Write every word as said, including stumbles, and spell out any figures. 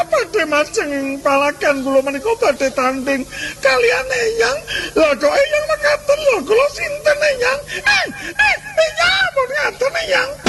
badhe majeng palagan kula menika badhe tanding kalian Eyang. Lah kok Eyang mekaten lho, kula sinten Eyang? Eh, eh, Eyang, pun ngaten Eyang.